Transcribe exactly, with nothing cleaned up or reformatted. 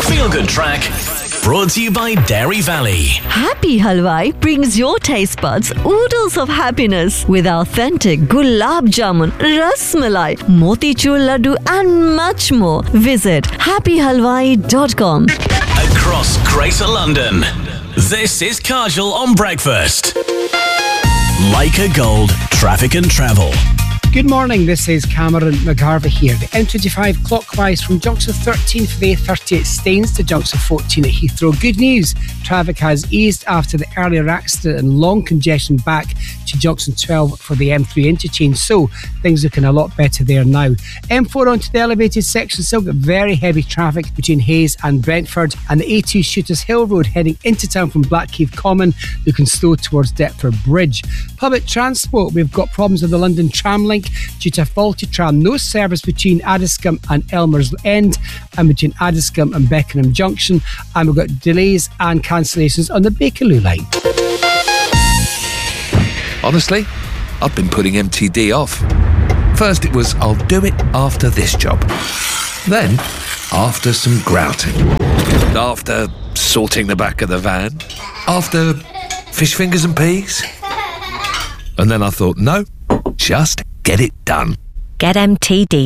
Feel Good Track, brought to you by Dairy Valley. Happy Halwai brings your taste buds oodles of happiness with authentic gulab jamun, ras malai, motichur laddu and much more. Visit happy halwai dot com. Across Greater London, this is Kajal on Breakfast. Leica Gold, Traffic and Travel. Good morning, this is Cameron McGarvey here. The M twenty-five clockwise from junction thirteen for the A thirty at Staines to junction fourteen at Heathrow. Good news, traffic has eased after the earlier accident and long congestion back to junction twelve for the M three interchange, so things looking a lot better there now. M four onto the elevated section, still got very heavy traffic between Hayes and Brentford, and the A two Shooters Hill Road heading into town from Blackheath Common looking slow towards Deptford Bridge. Public transport, we've got problems with the London Tram Link due to a faulty tram. No service between Addiscombe and Elmer's End and between Addiscombe and Beckenham Junction, and we've got delays and cancellations on the Bakerloo line. Honestly, I've been putting M T D off. First it was, I'll do it after this job. Then, after some grouting. After sorting the back of the van. After fish fingers and peas. And then I thought, no, just get it done. Get M T D